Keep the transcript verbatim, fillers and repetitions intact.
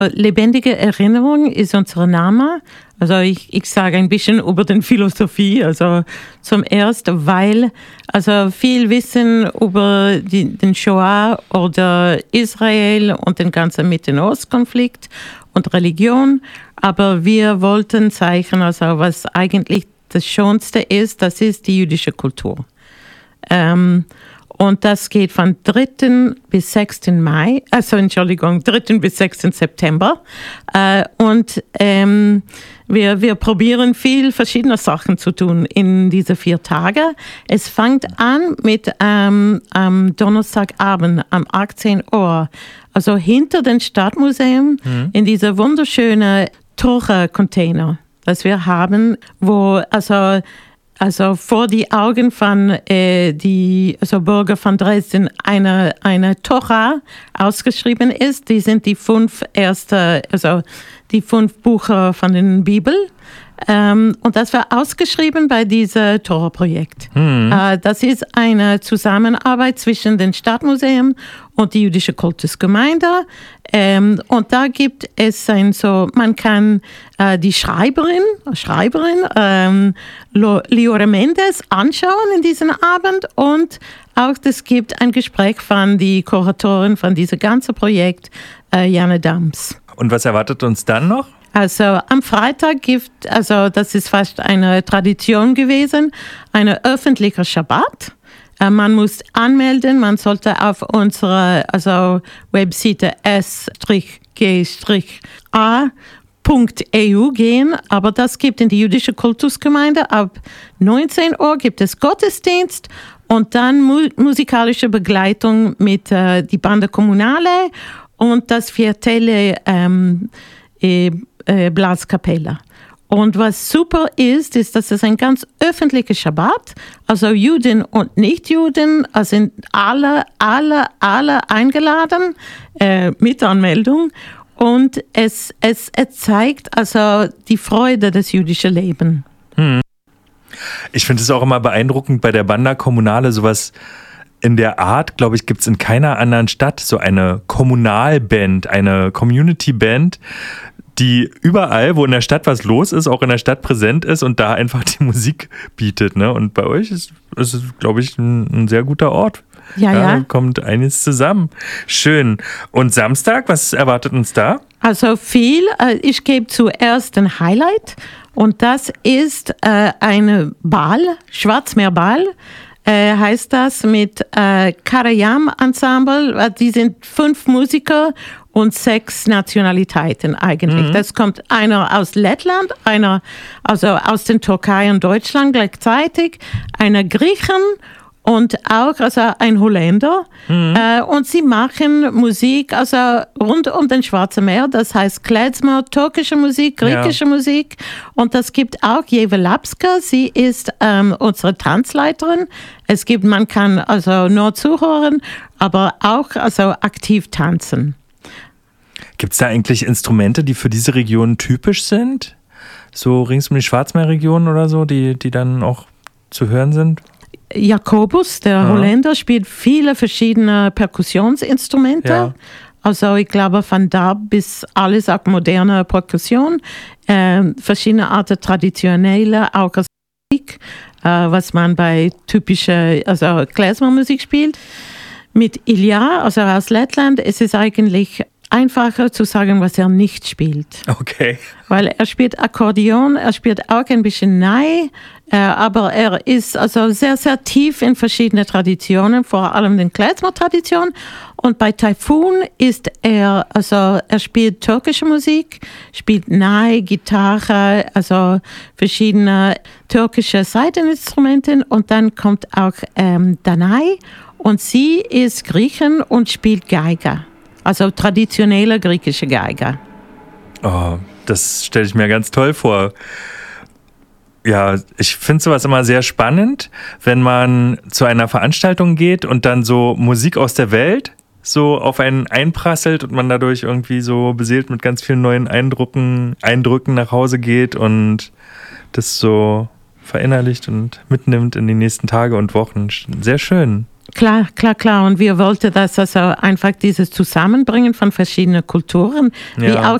Lebendige Erinnerung ist unser Name. Also ich, ich sage ein bisschen über die Philosophie. Also zum Ersten, weil also viel Wissen über die, den Shoah oder Israel und den ganzen Mitte-Ost-Konflikt und Religion. Aber wir wollten zeigen, also was eigentlich das Schönste ist, das ist die jüdische Kultur. Ähm, Und das geht von dritten bis sechsten Mai, also Entschuldigung, dritten bis sechsten September. Äh, und ähm, wir, wir probieren viel verschiedene Sachen zu tun in diese vier Tage. Es fängt an mit ähm, am Donnerstagabend um achtzehn Uhr, also hinter dem Stadtmuseum, mhm. in dieser wunderschönen Tore-Container, das wir haben, wo also Also vor die Augen von äh, die also Bürger von Dresden eine, eine Tora ausgeschrieben ist. Die sind die fünf erste, also die fünf Bücher von der Bibel. Ähm, und das war ausgeschrieben bei diesem Tora-Projekt. Mhm. Äh, das ist eine Zusammenarbeit zwischen dem Stadtmuseum und die jüdische Kultusgemeinde. Ähm, und da gibt es ein so, man kann äh, die Schreiberin, Schreiberin ähm, Liora Mendes anschauen in diesem Abend und auch es gibt ein Gespräch von die Kuratorin von diesem ganzen Projekt, äh, Janne Dams. Und was erwartet uns dann noch? Also am Freitag gibt, also das ist fast eine Tradition gewesen, eine öffentliche Schabbat. Man muss anmelden, man sollte auf unsere also Webseite s g a punkt e u gehen, aber das gibt in die jüdische Kultusgemeinde. Ab neunzehn Uhr gibt es Gottesdienst und dann mu- musikalische Begleitung mit äh, die Bande Kommunale und das Viertelle ähm, äh, äh, Blaskapelle. Und was super ist, ist, dass es ein ganz öffentlicher Schabbat, also Juden und Nicht-Juden, also sind alle, alle, alle eingeladen äh, mit Anmeldung. Und es, es, es zeigt also die Freude des jüdischen Lebens. Hm. Ich finde es auch immer beeindruckend bei der Banda Kommunale, sowas in der Art, glaube ich, gibt es in keiner anderen Stadt so eine Kommunalband, eine Community-Band, die überall, wo in der Stadt was los ist, auch in der Stadt präsent ist und da einfach die Musik bietet. Ne? Und bei euch ist es, glaube ich, ein, ein sehr guter Ort. Ja, ja. Da kommt einiges zusammen. Schön. Und Samstag, was erwartet uns da? Also viel. Ich gebe zuerst ein Highlight und das ist äh, ein Ball, Schwarzmeerball. Äh, heißt das mit äh, Karayam Ensemble. Die sind fünf Musiker und sechs Nationalitäten eigentlich. Mhm. Das kommt einer aus Lettland, einer also aus der Türkei und Deutschland gleichzeitig, einer Griechen und auch also ein Holländer. Mhm. Äh, und sie machen Musik also rund um den Schwarzen Meer. Das heißt Klezmer, türkische Musik, griechische ja. Musik. Und das gibt auch Jeva Lapska. Sie ist ähm, unsere Tanzleiterin. Es gibt, man kann also nur zuhören, aber auch also aktiv tanzen. Gibt es da eigentlich Instrumente, die für diese Region typisch sind? So rings um die Schwarzmeerregion oder so, die, die dann auch zu hören sind? Jakobus, der ja. Holländer, spielt viele verschiedene Perkussionsinstrumente. Ja. Also ich glaube von da bis alles auch moderne Perkussion, äh, verschiedene Arten traditionelle, auch als Musik, äh, was man bei typischer also Klezmermusik spielt. Mit Ilja, also aus Lettland, es ist eigentlich einfacher zu sagen, was er nicht spielt. Okay. Weil er spielt Akkordeon, er spielt auch ein bisschen Ney, äh, aber er ist also sehr, sehr tief in verschiedene Traditionen, vor allem den Klezmer-Tradition. Und bei Taifun ist er, also er spielt türkische Musik, spielt Ney, Gitarre, also verschiedene türkische Saiteninstrumente. Und dann kommt auch ähm, Danai und sie ist Griechin und spielt Geige. Also traditionelle griechische Geige. Oh, das stelle ich mir ganz toll vor. Ja, ich finde sowas immer sehr spannend, wenn man zu einer Veranstaltung geht und dann so Musik aus der Welt so auf einen einprasselt und man dadurch irgendwie so beseelt mit ganz vielen neuen Eindrücken, Eindrücken nach Hause geht und das so verinnerlicht und mitnimmt in die nächsten Tage und Wochen. Sehr schön. Klar, klar, klar. Und wir wollten das also einfach dieses Zusammenbringen von verschiedenen Kulturen, Ja. wie auch